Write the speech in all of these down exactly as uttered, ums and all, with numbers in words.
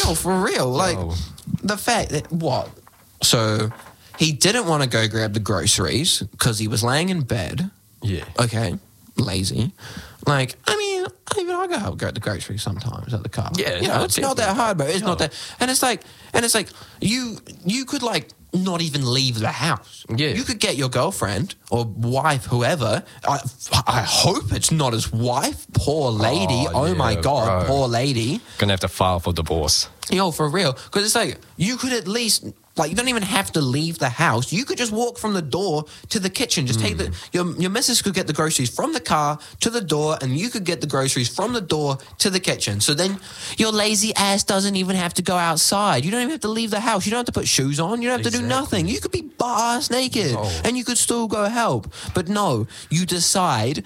No, for real. Like, Oh. the fact that, what? So, he didn't want to go grab the groceries because he was laying in bed. Yeah. Okay, lazy. Like, I mean, even I go help grab the groceries sometimes at the car. Yeah, you know, no, it's not definitely. that hard, but it's No. not that. And it's like, and it's like, you you could like not even leave the house. Yeah. You could get your girlfriend or wife, whoever. I, I hope it's not his wife. Poor lady. Oh, Oh, my yeah, God, bro. poor lady. Gonna have to file for divorce. Yo, for real. Because it's like, you could at least, like, you don't even have to leave the house. You could just walk from the door to the kitchen. Just take the, your, your missus could get the groceries from the car to the door, and you could get the groceries from the door to the kitchen. So then your lazy ass doesn't even have to go outside. You don't even have to leave the house. You don't have to put shoes on. You don't have to do Exactly. nothing. You could be butt-ass naked, No. and you could still go help. But no, you decide...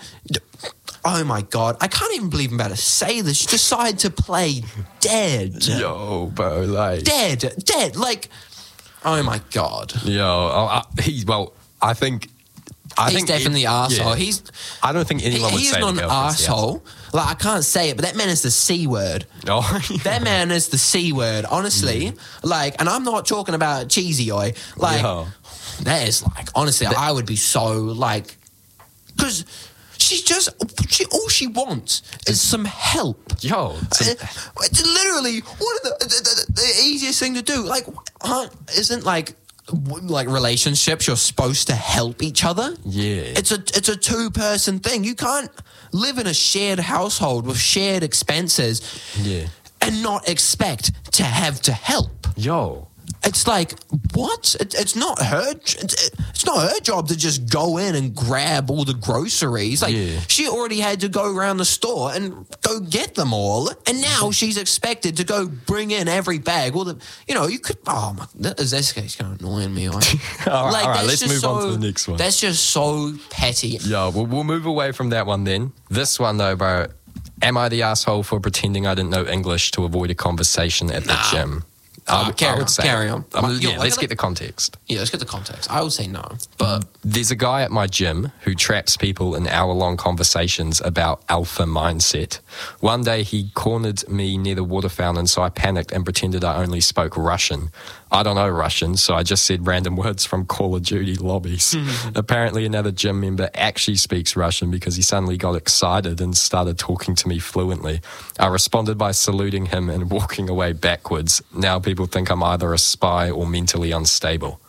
Oh my God, I can't even believe I'm about to say this. You decide to play dead. Yo, bro, like... Dead, dead, like, oh my God. Yo, oh, I, he, well, I think... I He's think definitely it- asshole. yeah. He's I don't think he, anyone would he is say not the an girlfriend's the asshole. Like, I can't say it, but that man is the C word. Oh, That man is the C word, honestly. Like, and I'm not talking about cheesy oi. Like, Yo. that is like, honestly, I would be so like, because she's just, she all she wants is some help. Yo, some- Uh, It's literally one of the, the, the, the easiest thing to do. Like, huh, isn't like w- like relationships? You're supposed to help each other. Yeah. it's a it's a two person thing. You can't live in a shared household with shared expenses. Yeah. and not expect to have to help. Yo. It's like, what? It, it's not her. It's, it's not her job to just go in and grab all the groceries. Like, Yeah. she already had to go around the store and go get them all, and now she's expected to go bring in every bag. All the, you know, you could. Oh my, that, this guy's kind of annoying me. Like, All right, all right, that's let's just move on so- to the next one. That's just so petty. Yo, we'll, we'll move away from that one then. This one, though, bro. Am I the asshole for pretending I didn't know English to avoid a conversation at the Nah. gym? Uh, I would- carry I would on, say- carry on. Um, Yo, yeah, I let's gotta- get the context. Yeah, let's get the context. I would say no, but There's a guy at my gym who traps people in hour-long conversations about alpha mindset. One day he cornered me near the water fountain, so I panicked and pretended I only spoke Russian. I don't know Russian, so I just said random words from Call of Duty lobbies. Apparently another gym member actually speaks Russian because he suddenly got excited and started talking to me fluently. I responded by saluting him and walking away backwards. Now people think I'm either a spy or mentally unstable.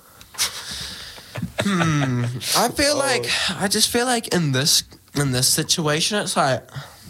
I feel like I just feel like in this in this situation, it's like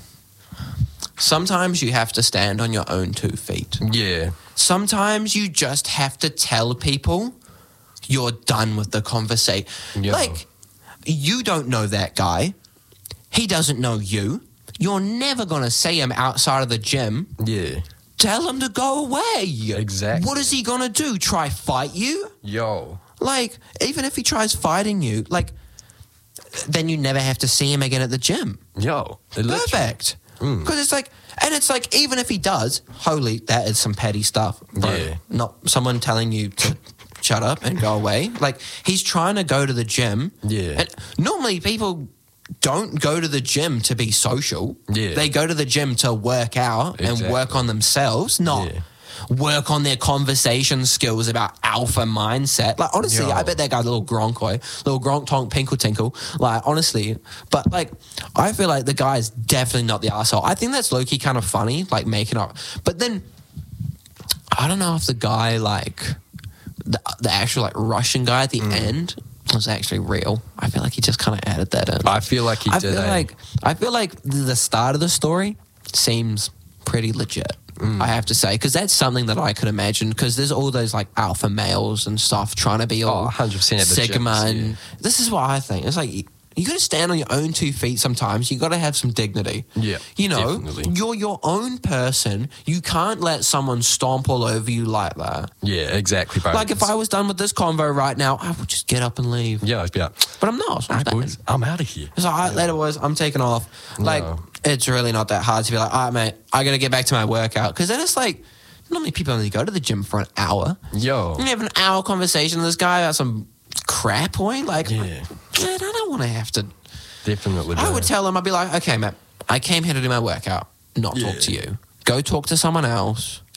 sometimes you have to stand on your own two feet. Yeah. Sometimes you just have to tell people you're done with the conversation. Yeah. Like, you don't know that guy. He doesn't know you. You're never going to see him outside of the gym. Yeah. Tell him to go away. Exactly. What is he going to do? Try fight you? Yo. Like, even if he tries fighting you, like, then you never have to see him again at the gym. Yo. Literally. Perfect. Mm. Because it's like, and it's like, even if he does, holy, that is some petty stuff. Bro. Yeah. Not someone telling you to shut up and go away. Like, he's trying to go to the gym. Yeah. And normally people don't go to the gym to be social. Yeah. They go to the gym to work out and Exactly. work on themselves, not Yeah. work on their conversation skills about alpha mindset. Like, honestly, Yo. I bet that guy's a little Gronkoy, little Gronk Tonk Pinkle Tinkle. Like, honestly. But, like, I feel like the guy is definitely not the asshole. I think that's low-key kind of funny, like, making up. But then, I don't know if the guy, like, the, the actual, like, Russian guy at the Mm. end was actually real. I feel like he just kind of added that in. I feel like he I did. feel eh? like I feel like the start of the story seems pretty legit. Mm. I have to say, because that's something that I could imagine. Because there's all those like alpha males and stuff trying to be all one hundred percent at the sigma, gyms, and yeah. this is what I think. It's like you, you got to stand on your own two feet. Sometimes you got to have some dignity. Yeah, you know, definitely. you're your own person. You can't let someone stomp all over you like that. Yeah, exactly, bro. Like if I was done with this convo right now, I would just get up and leave. Yeah, I'd be like, But I'm not. So I'm "Alright, staying. boys, I'm out of here. It's like, all right, later, boys, I'm taking off. Like, No. it's really not that hard to be like, all right, mate, I got to get back to my workout. Because then it's like, normally people only go to the gym for an hour. Yo. You have an hour conversation with this guy about some crap point. Like, Yeah. man, I don't want to have to. Definitely. I bro. would tell him, I'd be like, okay, mate, I came here to do my workout, not Yeah. talk to you. Go talk to someone else.